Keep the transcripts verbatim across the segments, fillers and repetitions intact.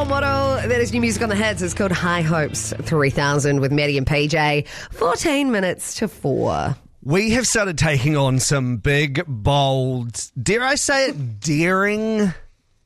Role Model. That is new music on the hits. It's called High Hopes three thousand with Maddie and P J. fourteen minutes to four. We have started taking on some big, bold, dare I say it, daring,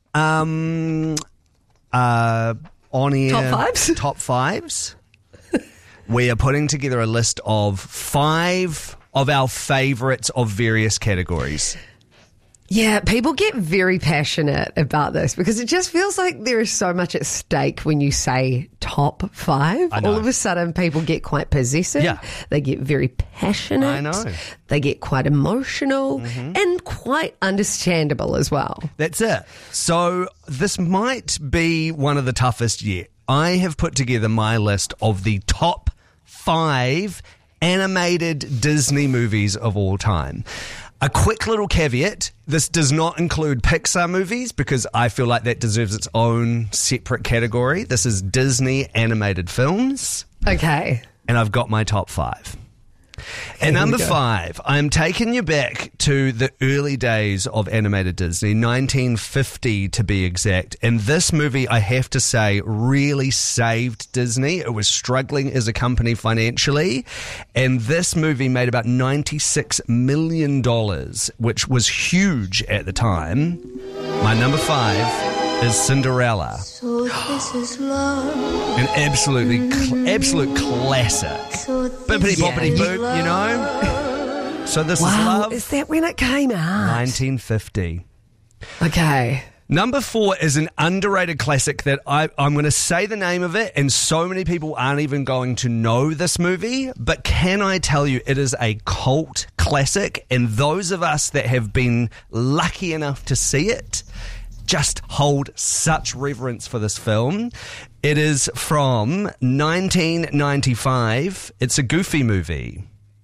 um, uh, on-air... Top fives? Top fives. We are putting together a list of five of our favourites of various categories. Yeah, people get very passionate about this because it just feels like there is so much at stake when you say top five. I know. All of a sudden, people get quite possessive. Yeah. They get very passionate. I know. They get quite emotional Mm-hmm. and quite understandable as well. That's it. So this might be one of the toughest yet. I have put together my list of the top five animated Disney movies of all time. A quick little caveat, this does not include Pixar movies because I feel like that deserves its own separate category. This is Disney animated films, Okay. and I've got my top five. Here And we number go. five, I'm taking you back to the early days of animated Disney, nineteen fifty to be exact. And this movie, I have to say, really saved Disney. It was struggling as a company financially. And this movie made about ninety-six million dollars, which was huge at the time. My number five is Cinderella. So this is love. An absolutely, cl- absolute classic. So Bippity Yeah. boppity boop, you know? So this Wow. is love. Is that when it came out? nineteen fifty. Okay. Number four is an underrated classic that I, I'm going to say the name of it, and so many people aren't even going to know this movie. But can I tell you, it is a cult classic, and those of us that have been lucky enough to see it just hold such reverence for this film. It is from nineteen ninety-five. It's a Goofy movie.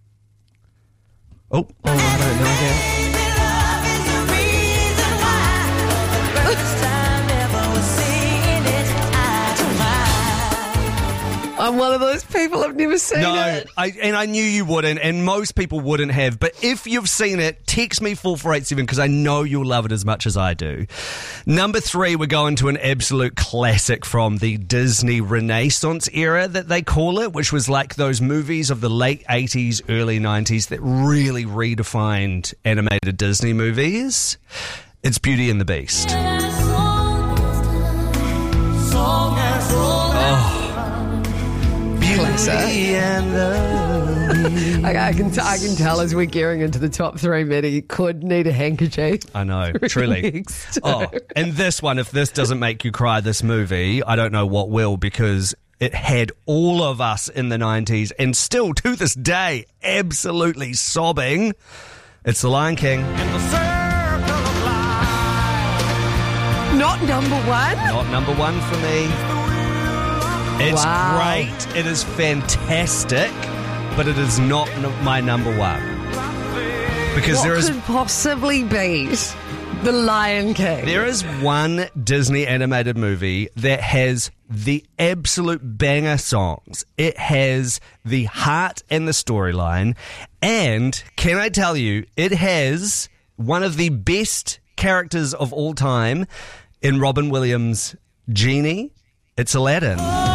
Oh, Oh, I don't know that. I'm one of those people, I've never seen no, it. I, and I knew you wouldn't, and most people wouldn't have. But if you've seen it, text me four four eight seven because I know you'll love it as much as I do. Number three, we're going to an absolute classic from the Disney Renaissance era that they call it, which was like those movies of the late eighties, early nineties that really redefined animated Disney movies. It's Beauty and the Beast. Classic. Beauty and the Beast. I, I can t- I can tell as we're gearing into the top three, Maddie could need a handkerchief. I know, truly. Next. Oh, and this one, if this doesn't make you cry, this movie, I don't know what will, because it had all of us in the nineties and still to this day absolutely sobbing. It's The Lion King. Not number one? Not number one for me. It's Wow. great. It is fantastic, but it is not n- my number one. Because What there is could possibly beat The Lion King? There is one Disney animated movie that has the absolute banger songs. It has the heart and the storyline. And can I tell you, it has one of the best characters of all time in Robin Williams' Genie. It's Aladdin.